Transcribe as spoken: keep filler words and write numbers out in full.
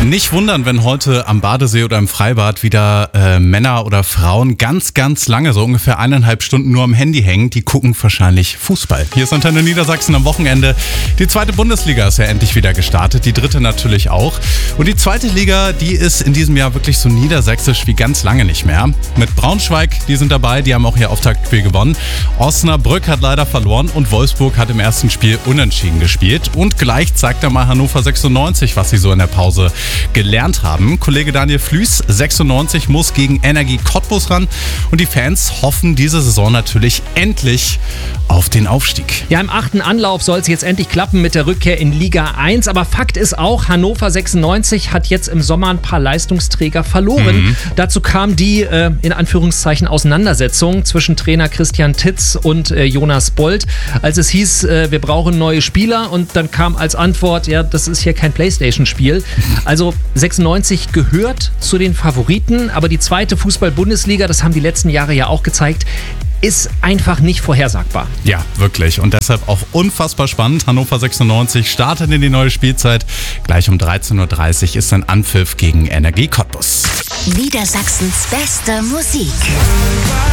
Nicht wundern, wenn heute am Badesee oder im Freibad wieder äh, Männer oder Frauen ganz, ganz lange, so ungefähr eineinhalb Stunden nur am Handy hängen. Die gucken wahrscheinlich Fußball. Hier ist Antenne Niedersachsen am Wochenende. Die zweite Bundesliga ist ja endlich wieder gestartet, die dritte natürlich auch. Und die zweite Liga, die ist in diesem Jahr wirklich so niedersächsisch wie ganz lange nicht mehr. Mit Braunschweig, die sind dabei, die haben auch ihr Auftaktspiel gewonnen. Osnabrück hat leider verloren und Wolfsburg hat im ersten Spiel unentschieden gespielt. Und gleich zeigt er mal Hannover sechsundneunzig, was sie so in der Pause gelernt haben. Kollege Daniel Flüß, sechsundneunzig, muss gegen Energie Cottbus ran und die Fans hoffen diese Saison natürlich endlich auf den Aufstieg. Ja, im achten Anlauf soll es jetzt endlich klappen mit der Rückkehr in Liga eins, aber Fakt ist auch, Hannover sechsundneunzig hat jetzt im Sommer ein paar Leistungsträger verloren. Mhm. Dazu kam die, äh, in Anführungszeichen, Auseinandersetzung zwischen Trainer Christian Titz und äh, Jonas Bold, als es hieß, äh, wir brauchen neue Spieler, und dann kam als Antwort, ja, das ist hier kein Playstation-Spiel. Also sechsundneunzig gehört zu den Favoriten, aber die zweite Fußball-Bundesliga, das haben die letzten Jahre ja auch gezeigt, ist einfach nicht vorhersagbar. Ja, wirklich. Und deshalb auch unfassbar spannend. Hannover sechsundneunzig startet in die neue Spielzeit. Gleich um dreizehn Uhr dreißig ist ein Anpfiff gegen Energie Cottbus. Niedersachsens beste Musik.